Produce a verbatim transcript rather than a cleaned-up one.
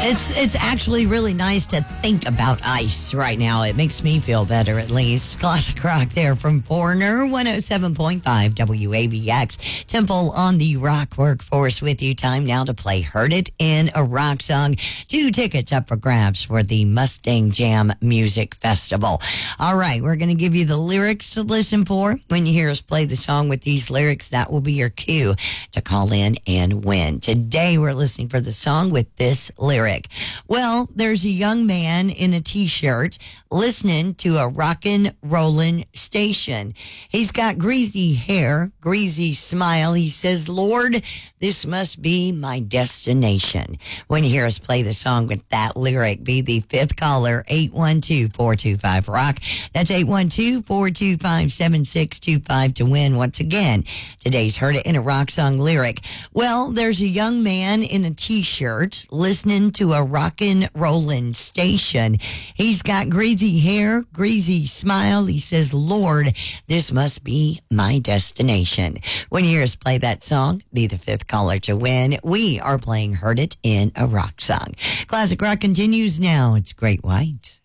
It's it's actually really nice to think about ice right now. It makes me feel better, at least. Classic rock there from Foreigner, one oh seven point five W A B X. Temple on the rock workforce with you. Time now to play Heard It in a Rock Song. Two tickets up for grabs for the Mustang Jam Music Festival. All right, we're going to give you the lyrics to listen for. When you hear us play the song with these lyrics, that will be your cue to call in and win. Today, we're listening for the song with this lyric. Well, there's a young man in a t-shirt listening to a rockin' rollin' station. He's got greasy hair, greasy smile. He says, Lord, this must be my destination. When you hear us play the song with that lyric, be the fifth caller, eight one two, four two five, rock. That's eight one two, four two five, seven six two five to win. Once again, today's Heard It in a Rock Song lyric. Well, there's a young man in a t-shirt listening to a rockin' rollin' station. He's got greasy hair, greasy smile. He says, Lord, this must be my destination. When you hear us play that song, be the fifth caller to win. We are playing Heard It in a Rock Song. Classic rock continues now. It's Great White.